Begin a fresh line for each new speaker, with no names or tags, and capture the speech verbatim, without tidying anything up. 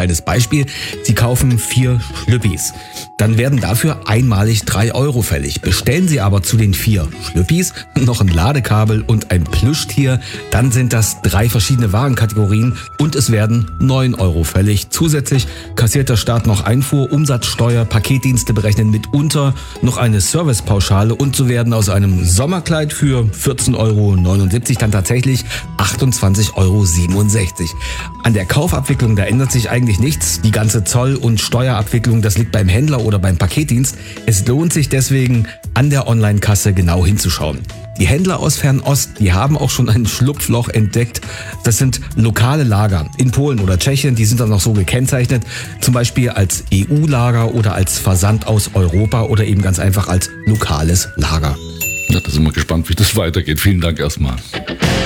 kleines Beispiel. Sie kaufen vier Schlüppis. Dann werden dafür einmalig drei Euro fällig. Bestellen Sie aber zu den vier Schlüppis noch ein Ladekabel und ein Plüschtier, dann sind das drei verschiedene Warenkategorien und es werden neun Euro fällig. Zusätzlich kassiert der Staat noch Einfuhr, Umsatzsteuer, Paketdienste berechnen mitunter noch eine Servicepauschale und so werden aus einem Sommerkleid für vierzehn Euro neunundsiebzig dann tatsächlich achtundzwanzig Euro siebenundsechzig. An der Kaufabwicklung, da ändert sich eigentlich nichts. Die ganze Zoll- und Steuerabwicklung, das liegt beim Händler oder beim Paketdienst. Es lohnt sich deswegen, an der Online-Kasse genau hinzuschauen. Die Händler aus Fernost, die haben auch schon ein Schlupfloch entdeckt. Das sind lokale Lager in Polen oder Tschechien, die sind dann noch so gekennzeichnet, zum Beispiel als E U-Lager oder als Versand aus Europa oder eben ganz einfach als lokales Lager.
Ja, da sind wir gespannt, wie das weitergeht. Vielen Dank erstmal.